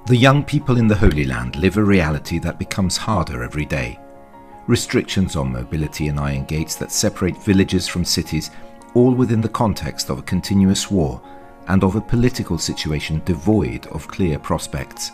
The young people in the Holy Land live a reality that becomes harder every day. Restrictions on mobility and iron gates that separate villages from cities, all within the context of a continuous war and of a political situation devoid of clear prospects.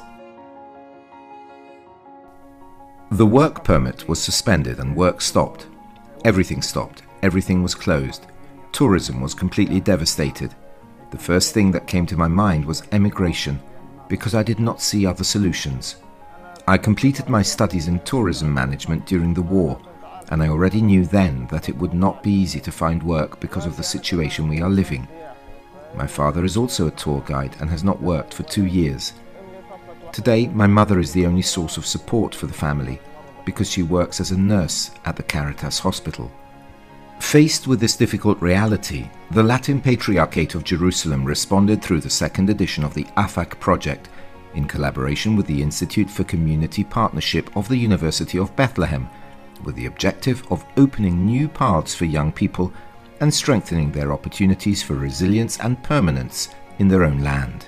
The work permit was suspended and work stopped. Everything stopped. Everything was closed. Tourism was completely devastated. The first thing that came to my mind was emigration, because I did not see other solutions. I completed my studies in tourism management during the war, and I already knew then that it would not be easy to find work because of the situation we are living. My father is also a tour guide and has not worked for 2 years. Today, my mother is the only source of support for the family, because she works as a nurse at the Caritas hospital. Faced with this difficult reality, the Latin Patriarchate of Jerusalem responded through the second edition of the AFAC project, in collaboration with the Institute for Community Partnership of the University of Bethlehem, with the objective of opening new paths for young people and strengthening their opportunities for resilience and permanence in their own land.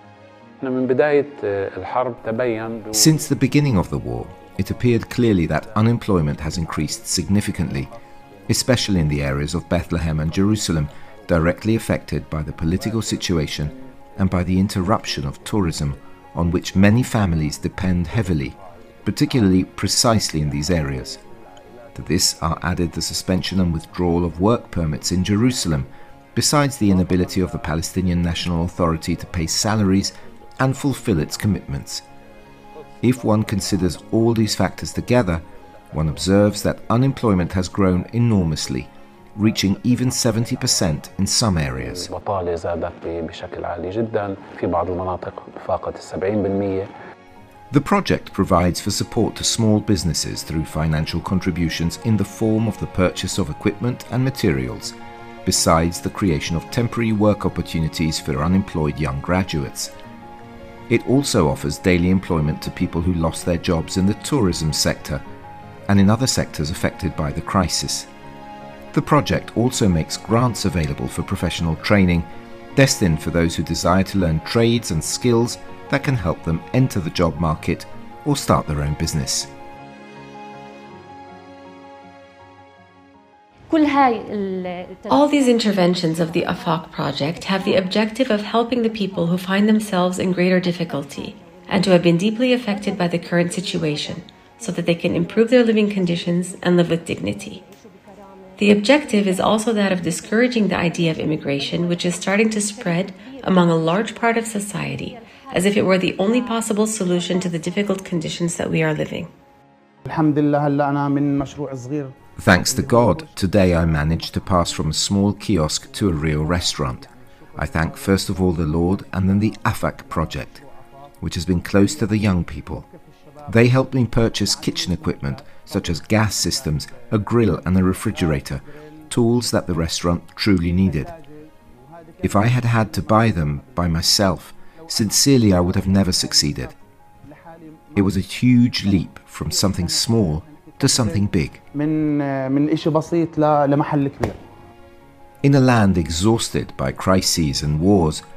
Since the beginning of the war, it appeared clearly that unemployment has increased significantly, especially in the areas of Bethlehem and Jerusalem, directly affected by the political situation and by the interruption of tourism, on which many families depend heavily, particularly precisely in these areas. To this are added the suspension and withdrawal of work permits in Jerusalem, besides the inability of the Palestinian National Authority to pay salaries and fulfill its commitments. If one considers all these factors together, one observes that unemployment has grown enormously, reaching even 70% in some areas. The project provides for support to small businesses through financial contributions in the form of the purchase of equipment and materials, besides the creation of temporary work opportunities for unemployed young graduates. It also offers daily employment to people who lost their jobs in the tourism sector and in other sectors affected by the crisis. The project also makes grants available for professional training, destined for those who desire to learn trades and skills that can help them enter the job market or start their own business. All these interventions of the AFAC project have the objective of helping the people who find themselves in greater difficulty and who have been deeply affected by the current situation, so that they can improve their living conditions and live with dignity. The objective is also that of discouraging the idea of immigration, which is starting to spread among a large part of society, as if it were the only possible solution to the difficult conditions that we are living. Thanks to God, today I managed to pass from a small kiosk to a real restaurant. I thank first of all the Lord and then the AFAC project, which has been close to the young people. They helped me purchase kitchen equipment such as gas systems, a grill and a refrigerator, tools that the restaurant truly needed. If I had had to buy them by myself, sincerely I would have never succeeded. It was a huge leap from something small to something big. In a land exhausted by crises and wars,